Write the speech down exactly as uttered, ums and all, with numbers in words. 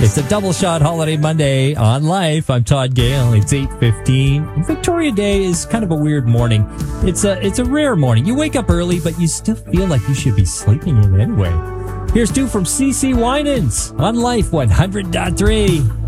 It's a double shot holiday Monday on Life. I'm Todd Gale. It's eight fifteen. Victoria Day is kind of a weird morning. It's a it's a rare morning. You wake up early, but you still feel like you should be sleeping in anyway. Here's two from C C Winans on Life one hundred point three.